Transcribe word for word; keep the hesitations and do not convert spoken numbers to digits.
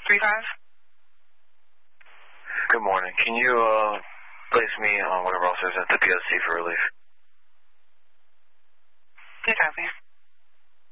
three five. Good morning. Can you uh, place me on whatever else is at the P S C for relief? Good copy.